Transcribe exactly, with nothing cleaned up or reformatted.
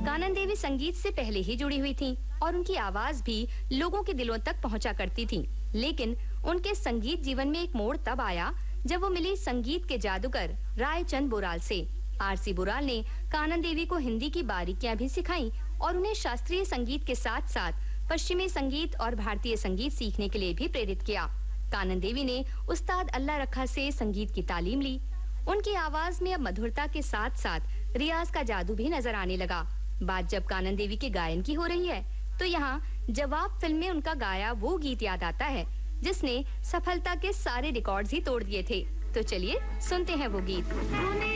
कानन देवी संगीत से पहले ही जुड़ी हुई थीं और उनकी आवाज भी लोगों के दिलों तक पहुंचा करती थी। लेकिन उनके संगीत जीवन में एक मोड़ तब आया जब वो मिली संगीत के जादूगर रायचंद बुराल से। आरसी बुराल ने कानन देवी को हिंदी की बारीकियां भी सिखाई और उन्हें शास्त्रीय संगीत के साथ-साथ पश्चिमी संगीत और भारतीय संगीत सीखने के लिए भी प्रेरित किया। कानन देवी ने उस्ताद अल्लाह रखा से संगीत की तालीम ली। उनकी आवाज में अब मधुरता के साथ-साथ रियाज का जादू भी नजर आने लगा। बात जब कानन देवी के गायन की हो रही है, तो यहाँ जवाब फिल्म में उनका गाया वो गीत याद आता है जिसने सफलता के सारे रिकॉर्ड्स ही तोड़ दिए थे। तो चलिए सुनते हैं वो गीत।